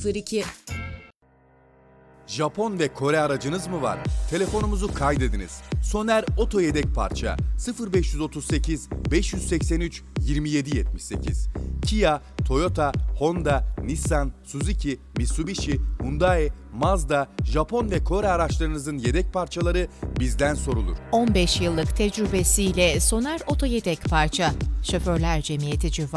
02. Japon ve Kore aracınız mı var? Telefonumuzu kaydediniz. Soner Oto Yedek Parça 0538 583 2778. Kia, Toyota, Honda, Nissan, Suzuki, Mitsubishi, Hyundai, Mazda, Japon ve Kore araçlarınızın yedek parçaları bizden sorulur. 15 yıllık tecrübesiyle Soner Oto Yedek Parça, Şoförler Cemiyeti civarı